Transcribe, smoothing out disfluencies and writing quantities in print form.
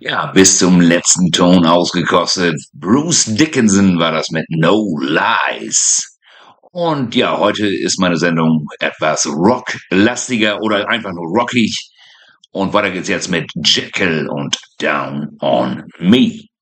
Ja, bis zum letzten Ton ausgekostet. Bruce Dickinson war das mit No Lies. Und ja, heute ist meine Sendung etwas rocklastiger oder einfach nur rockig. Und weiter geht's jetzt mit Jekyll und Down on Me.